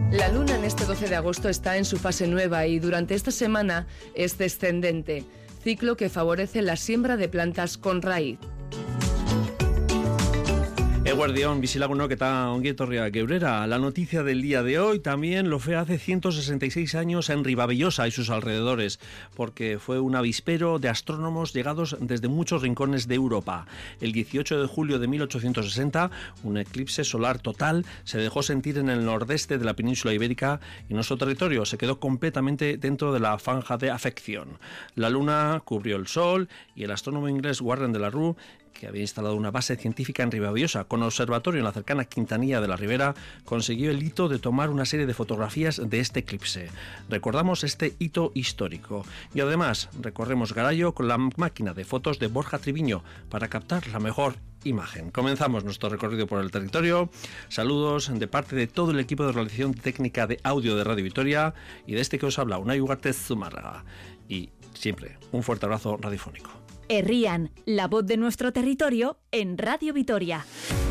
La luna en este 12 de agosto está en su fase nueva y durante esta semana es descendente, ciclo que favorece la siembra de plantas con raíz. Eguardión, bizilagunok eta ongi etorriak geurera. La noticia del día de hoy también lo fue hace 166 años en Ribavillosa y sus alrededores, porque fue un avispero de astrónomos llegados desde muchos rincones de Europa. El 18 de julio de 1860, un eclipse solar total se dejó sentir en el nordeste de la península ibérica y nuestro territorio se quedó completamente dentro de la franja de afección. La luna cubrió el sol y el astrónomo inglés Warren de la Rue, que había instalado una base científica en Ribavillosa con observatorio en la cercana Quintanilla de la Ribera, consiguió el hito de tomar una serie de fotografías de este eclipse. Recordamos este hito histórico y además recorremos Garallo con la máquina de fotos de Borja Triviño para captar la mejor imagen. Comenzamos nuestro recorrido por el territorio. Saludos de parte de todo el equipo de realización técnica de audio de Radio Vitoria y de este que os habla, Unai Ugarte Zumárraga. Y siempre un fuerte abrazo radiofónico. Herrian, la voz de nuestro territorio en Radio Vitoria.